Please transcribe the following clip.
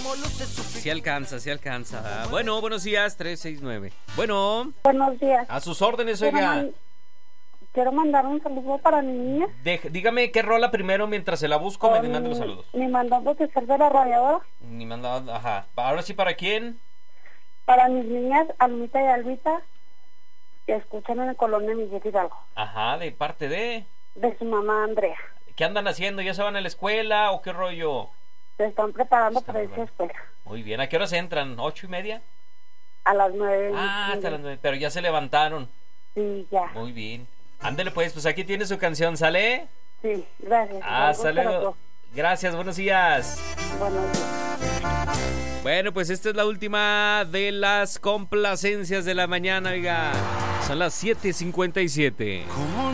Sí alcanza, sí alcanza. Bueno, buenos días, 369. Bueno. Buenos días. A sus órdenes, oiga. Quiero mandar un saludo para mi niña. Dígame qué rola primero mientras se la busco, me mando los saludos. Ni mandando que ser de la radiadora. Ni mandando, ajá. Ahora sí, ¿para quién? Para mis niñas, Almita y Albita, que escuchan en el Colonia Miguel Hidalgo. Ajá, ¿de parte de? De su mamá Andrea. ¿Qué andan haciendo? ¿Ya se van a la escuela o qué rollo? Se están preparando para irse a escuela. Muy bien, ¿a qué horas entran? ¿8:30? A las 9. Ah, hasta las 9, pero ya se levantaron. Sí, ya. Muy bien. Ándele pues aquí tiene su canción, ¿sale? Sí, gracias. Hasta luego. Gracias, buenos días. Buenos días. Bueno, pues esta es la última de las complacencias de la mañana, oiga. Son las 7:57.